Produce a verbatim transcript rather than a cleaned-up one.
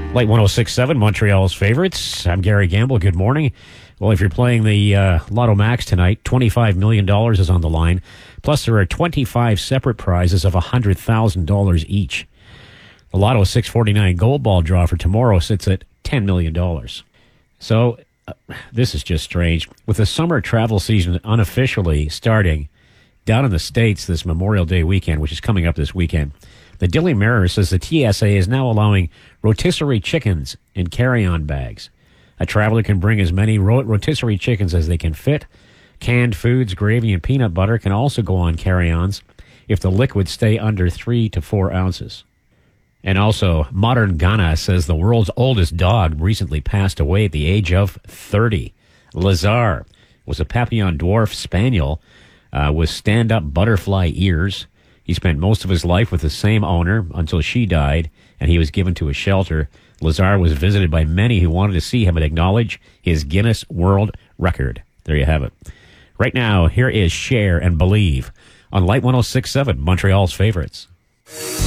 Light one oh six point seven, Montreal's favorites. I'm Gary Gamble. Good morning. Well, if you're playing the uh, Lotto Max tonight, twenty-five million dollars is on the line. Plus, there are twenty-five separate prizes of one hundred thousand dollars each. The Lotto six forty-nine Gold Ball draw for tomorrow sits at ten million dollars. So, uh, this is just strange. With the summer travel season unofficially starting down in the States this Memorial Day weekend, which is coming up this weekend, the Daily Mirror says the T S A is now allowing rotisserie chickens in carry-on bags. A traveler can bring as many rotisserie chickens as they can fit. Canned foods, gravy, and peanut butter can also go on carry-ons if the liquids stay under three to four ounces. And also, Modern Ghana says the world's oldest dog recently passed away at the age of thirty. Lazar was a Papillon Dwarf Spaniel uh, with stand-up butterfly ears. He spent most of his life with the same owner until she died, and he was given to a shelter. Lazar was visited by many who wanted to see him and acknowledge his Guinness World Record. There you have it. Right now, here is Share and Believe on Light one oh six point seven, Montreal's favorites.